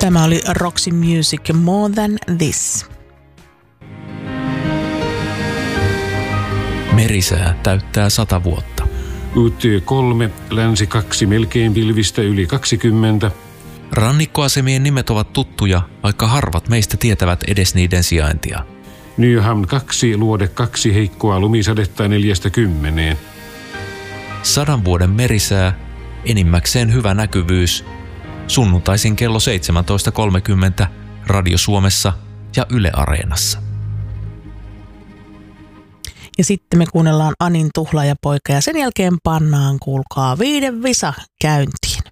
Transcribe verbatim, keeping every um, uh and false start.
Tämä oli Roxy Music More Than This. Merisää täyttää sata vuotta. U T kolme, länsi kaksi, melkein pilvistä yli kaksikymmentä. Rannikkoasemien nimet ovat tuttuja, vaikka harvat meistä tietävät edes niiden sijaintia. Nyham kaksi, luode kaksi, heikkoa lumisadetta neljästä kymmeneen. Sadan vuoden merisää, enimmäkseen hyvä näkyvyys. Sunnuntaisin kello seitsemäntoista kolmekymmentä Radio Suomessa ja Yle Areenassa. Ja sitten me kuunnellaan Anin Tuhlaajapoika ja sen jälkeen pannaan, kuulkaa, Viiden visa käyntiin.